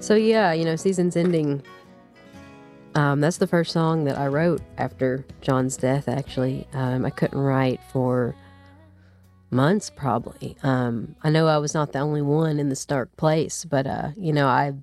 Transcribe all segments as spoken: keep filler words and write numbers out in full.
So yeah, you know, Seasons Ending. Um, that's the first song that I wrote after John's death. Actually, um, I couldn't write for months, probably. Um, I know I was not the only one in this dark place, but uh, you know, I,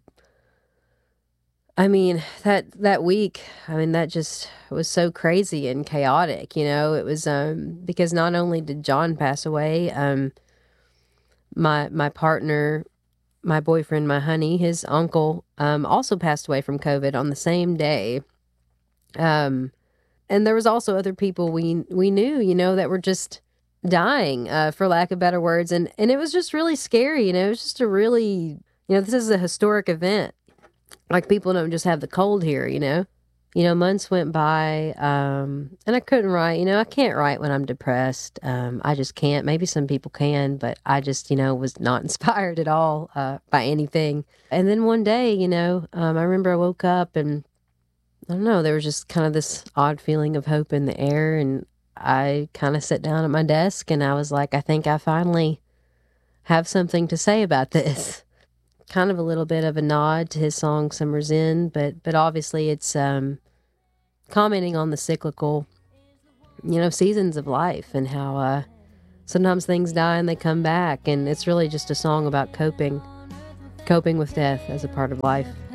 I mean, that that week, I mean, that just was so crazy and chaotic. You know, it was um, because not only did John pass away, um, my my partner, my boyfriend, my honey, his uncle, um, also passed away from COVID on the same day. Um, and there was also other people we we knew, you know, that were just dying, uh, for lack of better words, and and it was just really scary. You know, it was just a really, you know, this is a historic event. Like, people don't just have the cold here, you know. You know, months went by, um, and I couldn't write. You know, I can't write when I'm depressed. Um, I just can't. Maybe some people can, but I just, you know, was not inspired at all uh, by anything. And then one day, you know, um, I remember I woke up and I don't know, there was just kind of this odd feeling of hope in the air. And I kind of sat down at my desk and I was like, I think I finally have something to say about this. Kind of a little bit of a nod to his song Summer's End, but but obviously it's um, commenting on the cyclical, you know, seasons of life and how uh, sometimes things die and they come back, and it's really just a song about coping, coping with death as a part of life.